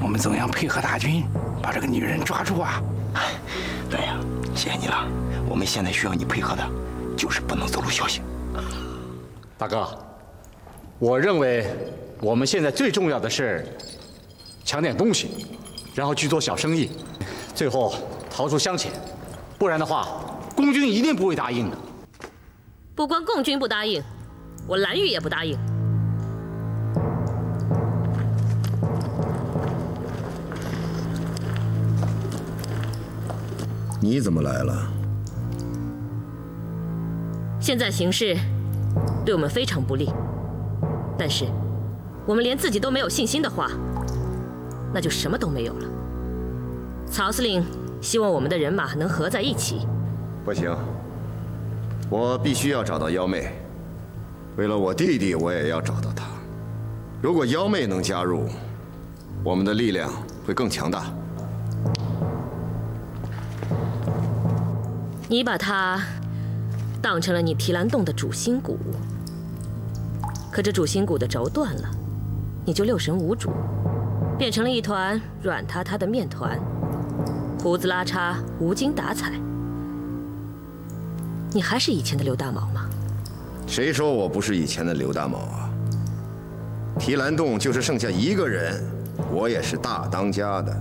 我们怎样配合大军，把这个女人抓住啊？ 对呀，谢谢你了。我们现在需要你配合的，就是不能走漏消息。 大哥，我认为我们现在最重要的是抢点东西，然后去做小生意，最后逃出乡前。不然的话，共军一定不会答应的。 不光共军不答应，我蓝玉也不答应。 你怎么来了？ 现在形势对我们非常不利，但是我们连自己都没有信心的话，那就什么都没有了。曹司令希望我们的人马能合在一起。 不行，我必须要找到幺妹。为了我弟弟，我也要找到她。如果幺妹能加入，我们的力量会更强大。 你把它当成了你提篮洞的主心骨，可这主心骨的轴断了，你就六神无主，变成了一团软塌塌的面团，胡子拉碴，无精打采。你还是以前的刘大毛吗？ 谁说我不是以前的刘大毛啊？提篮洞就是剩下一个人，我也是大当家的。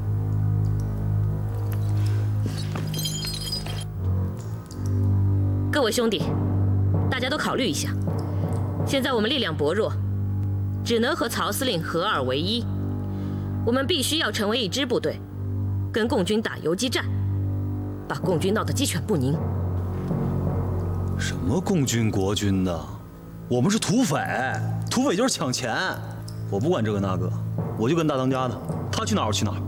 各位兄弟，大家都考虑一下，现在我们力量薄弱，只能和曹司令合二为一。我们必须要成为一支部队，跟共军打游击战，把共军闹得鸡犬不宁。 什么共军国军的？我们是土匪，土匪就是抢钱。我不管这个那个，我就跟大当家的，他去哪儿我去哪儿。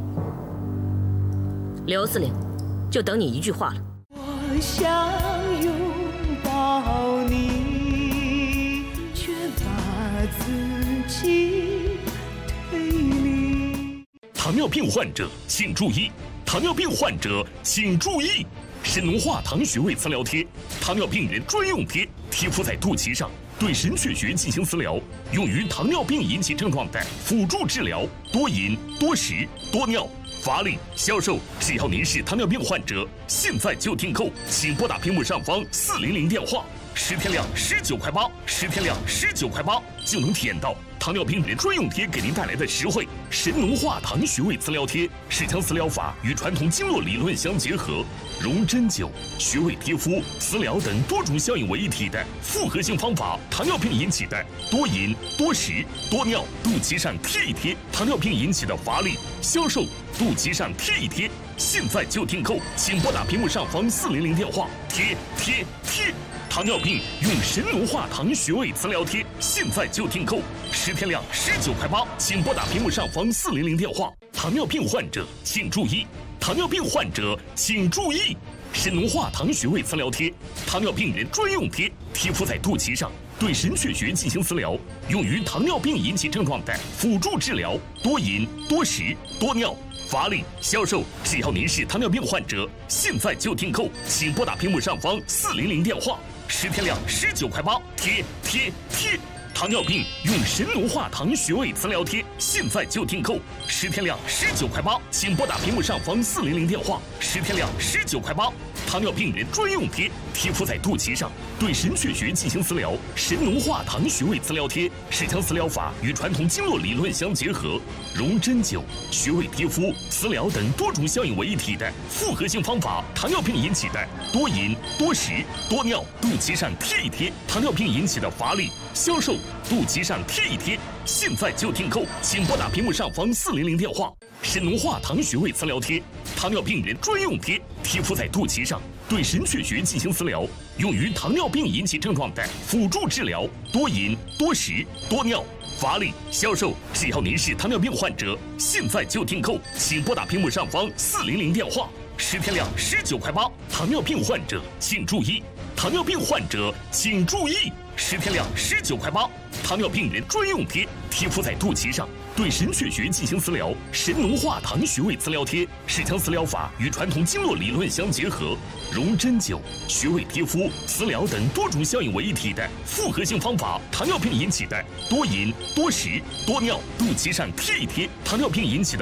刘司令，就等你一句话了。 我想拥抱你，却把自己推离。 糖尿病患者请注意！糖尿病患者请注意！神农化糖穴位磁疗贴，糖尿病人专用贴，贴敷在肚脐上，对神阙穴进行磁疗，用于糖尿病引起症状的辅助治疗。多饮、多食、多尿、乏力、消瘦，只要您是糖尿病患者，现在就订购，请拨打屏幕上方400电话，10天量19块8，10天量19块8，就能体验到糖尿病人专用贴给您带来的实惠。神农化糖穴位磁疗贴是将磁疗法与传统经络理论相结合，融针灸、穴位贴敷、磁疗等多种效应为一体的复合性方法。糖尿病引起的多饮、多食、多尿，肚脐上贴一贴；糖尿病引起的乏力、消瘦，肚脐上贴一贴。现在就订购，请拨打屏幕上方400电话，贴。糖尿病用神农化糖穴位磁疗贴，现在就订购，10天量19块8，请拨打屏幕上方400电话。糖尿病患者请注意！糖尿病患者请注意！神农化糖穴位磁疗贴，糖尿病人专用贴，贴敷在肚脐上，对神阙穴进行磁疗，用于糖尿病引起症状的辅助治疗。多饮、多食、多尿、乏力、消瘦，只要您是糖尿病患者，现在就订购，请拨打屏幕上方400电话，10天量19块8，贴。糖尿病用神农化糖穴位磁疗贴，现在就订购，10天量19块8，请拨打屏幕上方400电话，10天量19块8。糖尿病人专用贴，贴敷在肚脐上，对神阙穴进行磁疗。神农化糖穴位磁疗贴是将磁疗法与传统经络理论相结合，融针灸、穴位贴敷、磁疗等多种效应为一体的复合性方法。糖尿病引起的多饮、多食、多尿，肚脐上贴一贴；糖尿病引起的乏力、消瘦，肚脐上贴一贴。现在就订购，请拨打屏幕上方400电话。神农化糖穴位磁疗贴，糖尿病人专用贴，贴敷在肚脐上，对神阙穴进行磁疗，用于糖尿病引起症状的辅助治疗。多饮、多食、多尿、乏力、消瘦，只要您是糖尿病患者，现在就订购，请拨打屏幕上方400电话，10天量19块8。糖尿病患者请注意！糖尿病患者请注意！10天量19块8，糖尿病人专用贴，贴敷在肚脐上，对神阙穴进行磁疗。神农化糖穴位磁疗贴是将磁疗法与传统经络理论相结合，融针灸、穴位贴敷、磁疗等多种效应为一体的复合性方法。糖尿病引起的多饮、多食、多尿，肚脐上贴一贴；糖尿病引起的